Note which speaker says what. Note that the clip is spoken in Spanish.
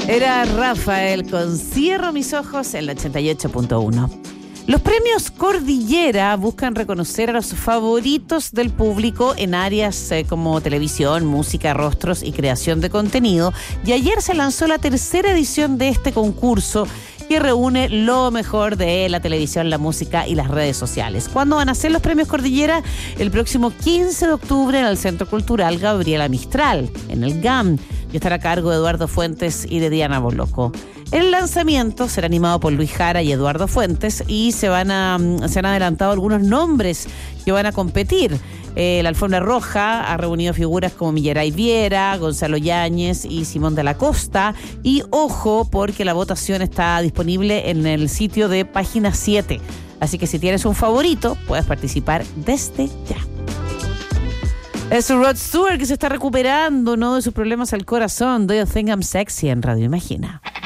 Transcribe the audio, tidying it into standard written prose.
Speaker 1: Era Rafael con Cierro mis ojos en el 88.1. Los premios Cordillera buscan reconocer a los favoritos del público en áreas como televisión, música, rostros y creación de contenido. Y ayer se lanzó la tercera edición de este concurso que reúne lo mejor de la televisión, la música y las redes sociales. ¿Cuándo van a ser los premios Cordillera? El próximo 15 de octubre en el Centro Cultural Gabriela Mistral, en el GAM. Y estará a cargo de Eduardo Fuentes y de Diana Boloco. El lanzamiento será animado por Luis Jara y Eduardo Fuentes y se han adelantado algunos nombres que van a competir. La alfombra roja ha reunido figuras como Millaray Viera, Gonzalo Yáñez y Simón de la Costa. Y ojo, porque la votación está disponible en el sitio de Página 7. Así que si tienes un favorito, puedes participar desde ya. Es Rod Stewart que se está recuperando, ¿no?, de sus problemas al corazón. Do You Think I'm Sexy en Radio Imagina.